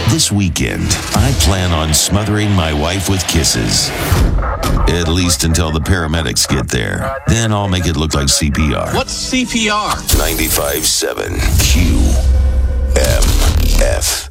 This weekend, I plan on smothering my wife with kisses. At least until the paramedics get there. Then I'll make it look like CPR. What's CPR? 95.7 QMF.